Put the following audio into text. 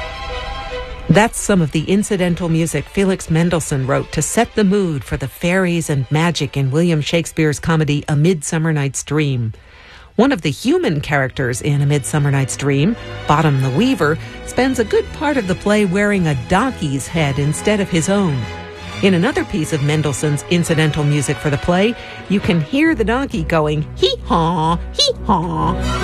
That's some of the incidental music Felix Mendelssohn wrote to set the mood for the fairies and magic in William Shakespeare's comedy A Midsummer Night's Dream. One of the human characters in A Midsummer Night's Dream, Bottom the Weaver, spends a good part of the play wearing a donkey's head instead of his own. In another piece of Mendelssohn's incidental music for the play, you can hear the donkey going, hee-haw, hee-haw.